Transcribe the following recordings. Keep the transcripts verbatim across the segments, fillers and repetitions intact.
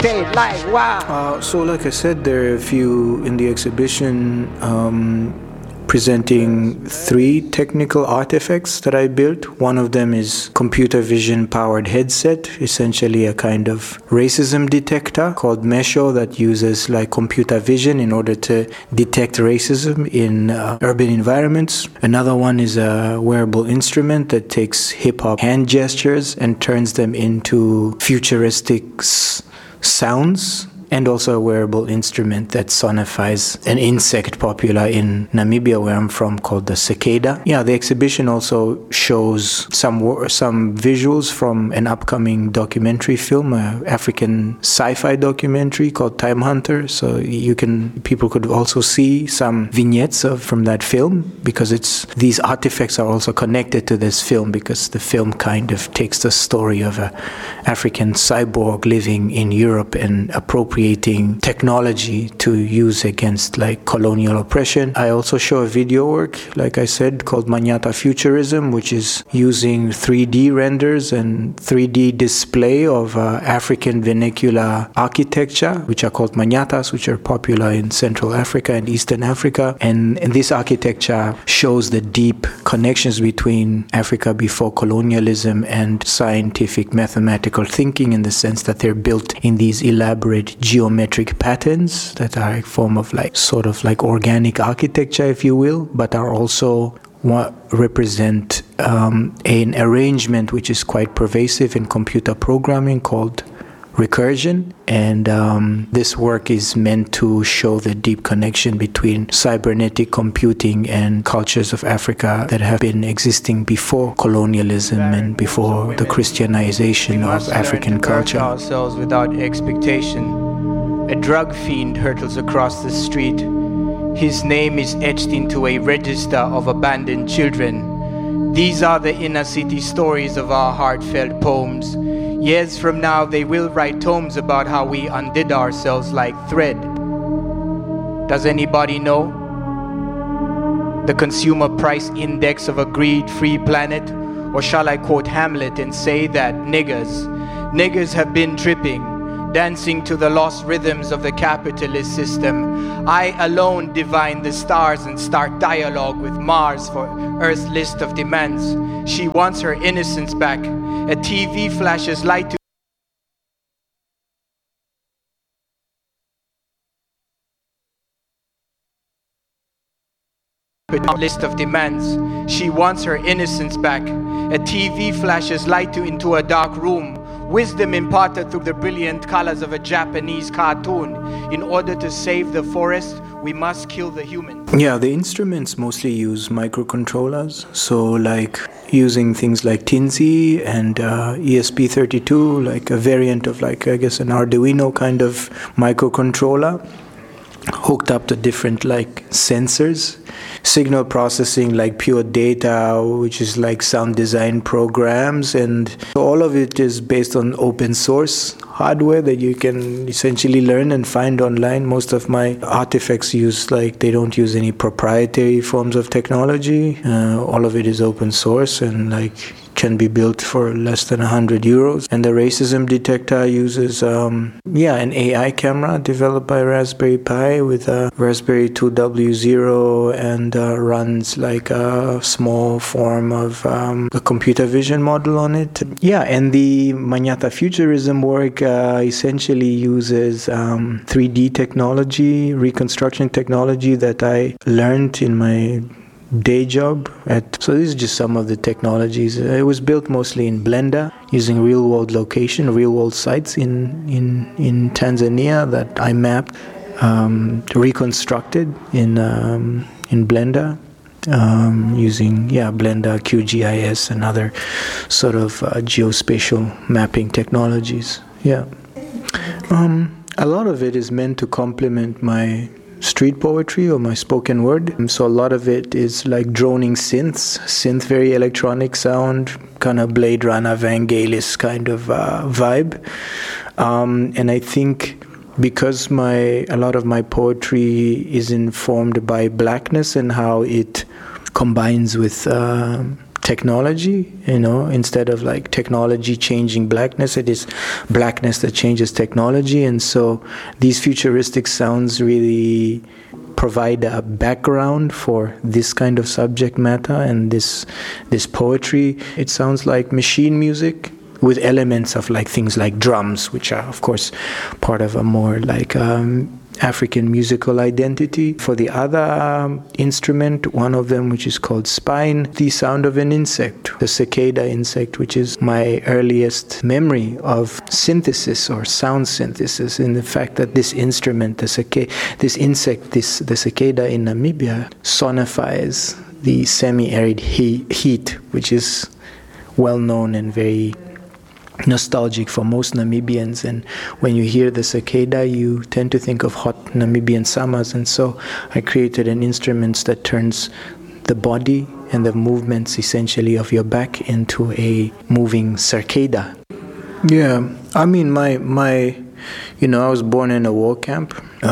Okay, like, wow. Uh, so like I said, there are a few in the exhibition um, presenting three technical artifacts that I built. One of them is computer vision powered headset, essentially a kind of racism detector called Mesho that uses like computer vision in order to detect racism in uh, urban environments. Another one is a wearable instrument that takes hip-hop hand gestures and turns them into futuristic s- sounds. And also a wearable instrument that sonifies an insect popular in Namibia, where I'm from, called the cicada. Yeah, the exhibition also shows some some visuals from an upcoming documentary film, an African sci-fi documentary called Time Hunter. So you can people could also see some vignettes of from that film, because it's these artifacts are also connected to this film, because the film kind of takes the story of a African cyborg living in Europe and appropriating technology to use against like colonial oppression. I also show a video work, like I said, called Manyata Futurism, which is using three D renders and three D display of uh, African vernacular architecture, which are called Manyatas, which are popular in Central Africa and Eastern Africa. And, and this architecture shows the deep connections between Africa before colonialism and scientific mathematical thinking, in the sense that they're built in these elaborate geometric patterns that are a form of like sort of like organic architecture, if you will, but are also what represent um, an arrangement which is quite pervasive in computer programming called recursion. And um, this work is meant to show the deep connection between cybernetic computing and cultures of Africa that have been existing before colonialism and before the Christianization of African culture. Ourselves without expectation. A drug fiend hurtles across the street. His name is etched into a register of abandoned children. These are the inner city stories of our heartfelt poems. Years from now, they will write tomes about how we undid ourselves like thread. Does anybody know? The consumer price index of a greed-free planet? Or shall I quote Hamlet and say that niggers, niggers have been tripping, dancing to the lost rhythms of the capitalist system. I alone divine the stars and start dialogue with Mars for Earth's list of demands. She wants her innocence back. A T V flashes light to list of demands. She wants her innocence back. A T V flashes light to into a dark room. Wisdom imparted through the brilliant colors of a Japanese cartoon. In order to save the forest, we must kill the human. Yeah, the instruments mostly use microcontrollers. So like using things like Tinsy and uh, E S P thirty-two, like a variant of like, I guess, an Arduino kind of microcontroller, hooked up to different like sensors, signal processing like pure data, which is like sound design programs, and all of it is based on open source hardware that you can essentially learn and find online. Most of my artifacts use like, they don't use any proprietary forms of technology. Uh, all of it is open source and like can be built for less than one hundred euros. And the racism detector uses um, yeah, an A I camera developed by Raspberry Pi with a Raspberry two W zero, and uh, runs like a small form of um, a computer vision model on it. Yeah, and the Manyata Futurism work uh, essentially uses um, three D technology, reconstruction technology that I learned in my day job at. So this is just some of the technologies. It was built mostly in Blender using real world location, real world sites in in in Tanzania that I mapped, um, reconstructed in um, in Blender um, using yeah Blender, Q G I S, and other sort of uh, geospatial mapping technologies. Yeah, um, a lot of it is meant to complement my street poetry or my spoken word. So a lot of it is like droning synths, synth, very electronic sound, kind of Blade Runner, Vangelis kind of uh, vibe. Um, and I think because my a lot of my poetry is informed by blackness and how it combines with uh, technology, you know, instead of like technology changing blackness, it is blackness that changes technology. And so these futuristic sounds really provide a background for this kind of subject matter and this this poetry. It sounds like machine music with elements of like things like drums, which are of course part of a more like um, African musical identity. For the other um, instrument, one of them which is called spine, the sound of an insect, the cicada insect, which is my earliest memory of synthesis or sound synthesis, in the fact that this instrument, the cicada, this insect, this the cicada in Namibia, sonifies the semi-arid he- heat, which is well known and very nostalgic for most Namibians. And when you hear the cicada, you tend to think of hot Namibian summers. And so I created an instrument that turns the body and the movements essentially of your back into a moving cicada. Yeah, I mean, my my you know, I was born in a war camp.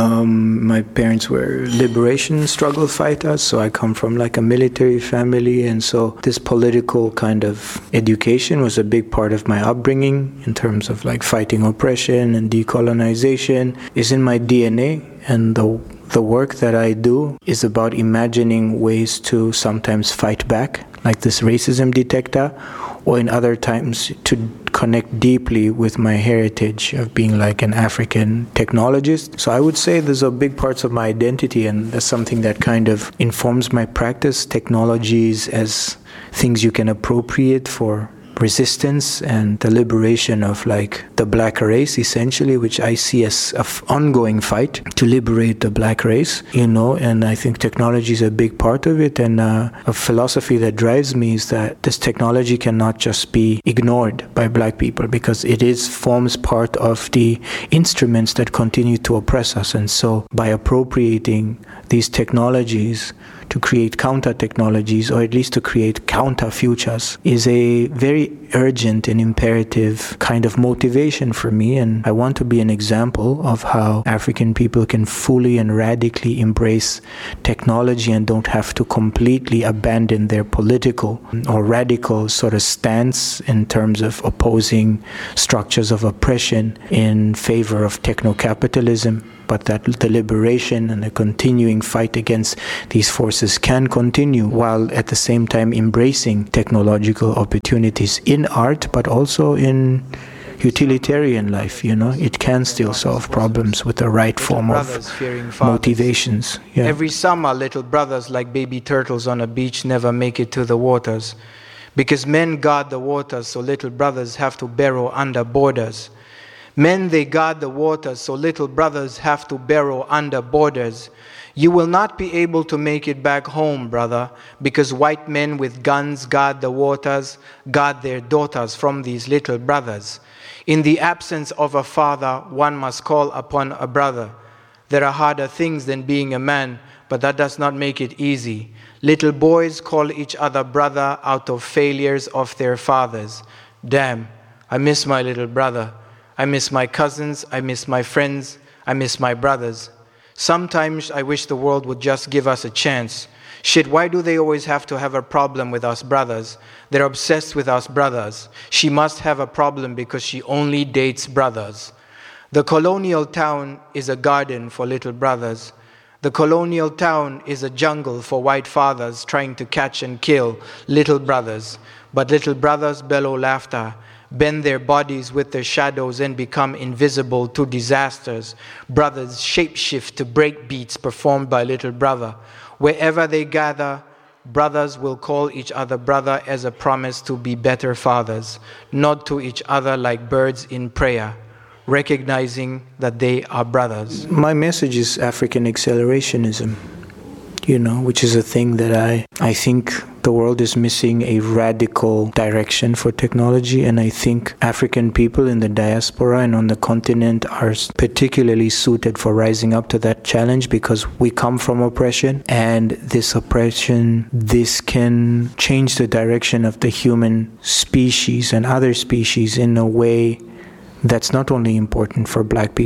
Um, my parents were liberation struggle fighters, so I come from like a military family, and so this political kind of education was a big part of my upbringing in terms of like fighting oppression and decolonization is in my D N A, and the the work that I do is about imagining ways to sometimes fight back, like this racism detector, or in other times to connect deeply with my heritage of being like an African technologist. So I would say those are big parts of my identity, and that's something that kind of informs my practice, technologies as things you can appropriate for resistance and the liberation of like the black race, essentially, which I see as an ongoing fight to liberate the black race, you know, and I think technology is a big part of it. And uh, a philosophy that drives me is that this technology cannot just be ignored by black people, because it is forms part of the instruments that continue to oppress us. And so by appropriating these technologies to create counter technologies, or at least to create counter futures, is a very urgent and imperative kind of motivation for me. And I want to be an example of how African people can fully and radically embrace technology and don't have to completely abandon their political or radical sort of stance in terms of opposing structures of oppression in favor of techno-capitalism, but that the liberation and the continuing fight against these forces can continue while at the same time embracing technological opportunities in art, but also in utilitarian life. You know, it can still solve problems with the right form of motivations. Yeah. Every summer, little brothers like baby turtles on a beach never make it to the waters, because men guard the waters, so little brothers have to burrow under borders. Men, they guard the waters, so little brothers have to burrow under borders. You will not be able to make it back home, brother, because white men with guns guard the waters, guard their daughters from these little brothers. In the absence of a father, one must call upon a brother. There are harder things than being a man, but that does not make it easy. Little boys call each other brother out of failures of their fathers. Damn, I miss my little brother. I miss my cousins, I miss my friends, I miss my brothers. Sometimes I wish the world would just give us a chance. Shit, why do they always have to have a problem with us brothers? They're obsessed with us brothers. She must have a problem because she only dates brothers. The colonial town is a garden for little brothers. The colonial town is a jungle for white fathers trying to catch and kill little brothers. But little brothers bellow laughter, bend their bodies with their shadows and become invisible to disasters. Brothers shapeshift to break beats performed by little brother. Wherever they gather, brothers will call each other brother as a promise to be better fathers, nod to each other like birds in prayer, recognizing that they are brothers. My message is African accelerationism, you know, which is a thing that I, I think the world is missing a radical direction for technology, and I think African people in the diaspora and on the continent are particularly suited for rising up to that challenge, because we come from oppression, and this oppression, this can change the direction of the human species and other species in a way that's not only important for black people,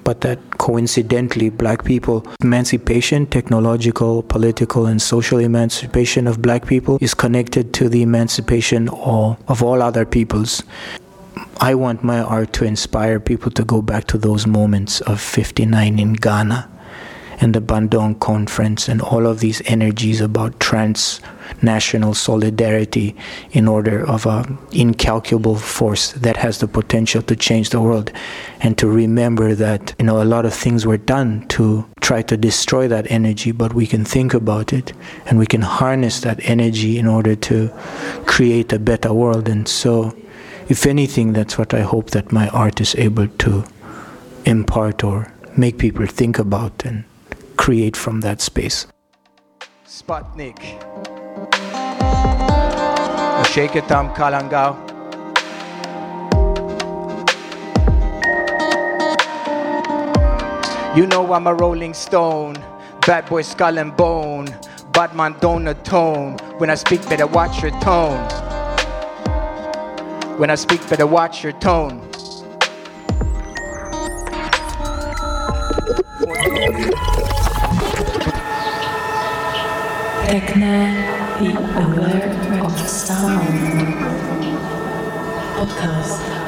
but that coincidentally black people emancipation, technological, political, and social emancipation of black people is connected to the emancipation all, of all other peoples. I want my art to inspire people to go back to those moments of fifty-nine in Ghana and the Bandung Conference and all of these energies about transnational solidarity in order of an incalculable force that has the potential to change the world, and to remember that, you know, a lot of things were done to try to destroy that energy, but we can think about it and we can harness that energy in order to create a better world. And so, if anything, that's what I hope that my art is able to impart or make people think about and create from that space. Sputnik. Shake-Tam Kalangao. You know I'm a rolling stone, bad boy skull and bone, bad man don't atone. When I speak, better watch your tone. When I speak, better watch your tone. Tekne, be aware of sound. Podcast.